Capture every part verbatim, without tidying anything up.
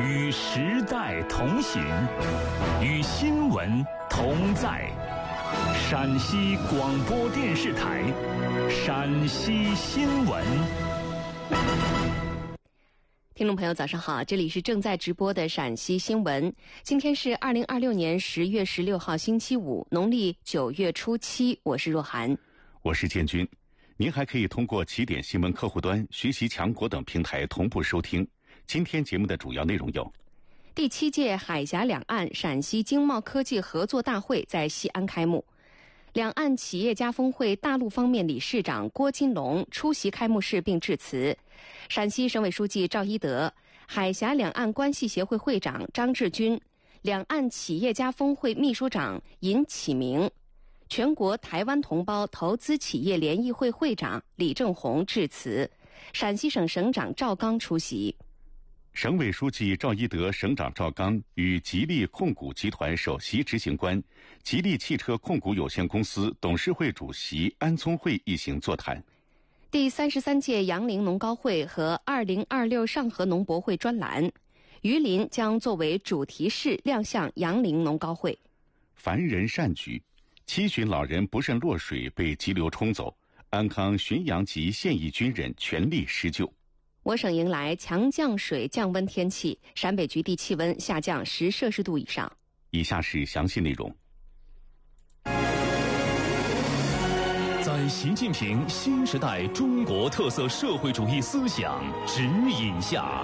与时代同行，与新闻同在。陕西广播电视台陕西新闻。 听众朋友早上好，这里是正在直播的陕西新闻。今天是二零二六年十月十六号星期五，农历九月初七，我是若涵， 我是建军。您还可以通过起点新闻客户端、学习强国等平台同步收听。今天节目的主要内容有： 第七届海峡两岸陕西经贸科技合作大会在西安开幕，两岸企业家峰会大陆方面理事长郭金龙出席开幕式并致辞，陕西省委书记赵一德、海峡两岸关系协会会长张志军、两岸企业家峰会秘书长尹启明、全国台湾同胞投资企业联谊会会长李正红致辞，陕西省省长赵刚出席。 省委书记赵一德、省长赵刚与吉利控股集团首席执行官、吉利汽车控股有限公司董事会主席安聪慧一行座谈。 第三十三届杨凌农高会和二零二六上合农博会专栏，榆林将作为主题式亮相杨凌农高会。 凡人善举，七旬老人不慎落水被急流冲走，安康巡洋级现役军人全力施救。 我省迎来强降水降温天气，陕北局地气温下降十摄氏度以上。 以下是详细内容。 在习近平新时代中国特色社会主义思想指引下，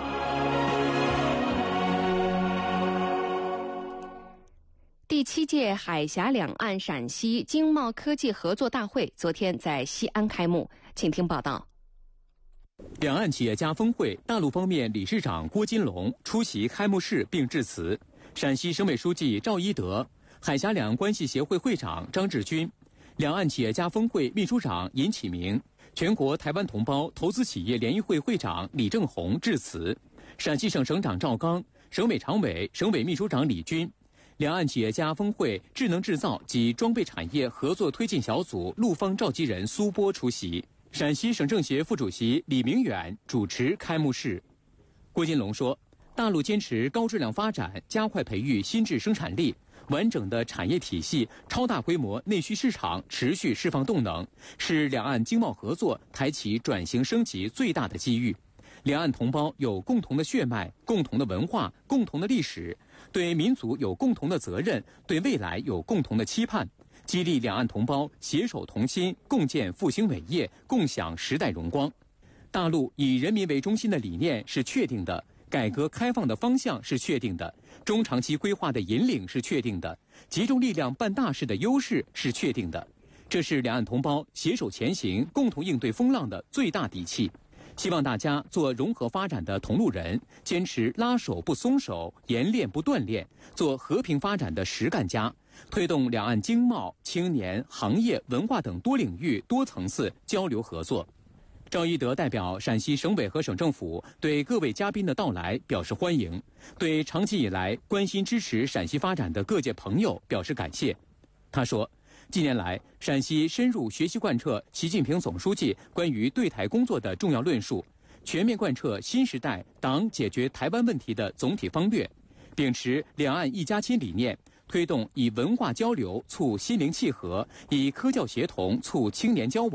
第七届海峡两岸陕西经贸科技合作大会昨天在西安开幕，请听报道。 两岸企业家峰会大陆方面理事长郭金龙出席开幕式并致辞，陕西省委书记赵一德、海峡两岸关系协会会长张志军、两岸企业家峰会秘书长尹启明、全国台湾同胞投资企业联谊会会长李正红致辞，陕西省省长赵刚、省委常委、省委秘书长李军、两岸企业家峰会智能制造及装备产业合作推进小组陆方召集人苏波出席。陕西省政协副主席李明远主持开幕式。郭金龙说，大陆坚持高质量发展，加快培育新质生产力，完整的产业体系、超大规模内需市场持续释放动能，是两岸经贸合作抬起转型升级最大的机遇。两岸同胞有共同的血脉、共同的文化、共同的历史，对民族有共同的责任，对未来有共同的期盼，激励两岸同胞携手同心，共建复兴伟业，共享时代荣光。大陆以人民为中心的理念是确定的，改革开放的方向是确定的，中长期规划的引领是确定的，集中力量办大事的优势是确定的。这是两岸同胞携手前行、共同应对风浪的最大底气。希望大家做融合发展的同路人，坚持拉手不松手，研练不锻炼，做和平发展的实干家，推动两岸经贸、青年、行业、文化等多领域、多层次交流合作。赵一德代表陕西省委和省政府对各位嘉宾的到来表示欢迎，对长期以来关心支持陕西发展的各界朋友表示感谢。他说，近年来，陕西深入学习贯彻习近平总书记关于对台工作的重要论述，全面贯彻新时代党解决台湾问题的总体方略，秉持两岸一家亲理念，推动以文化交流促心灵契合，以科教协同促青年交往。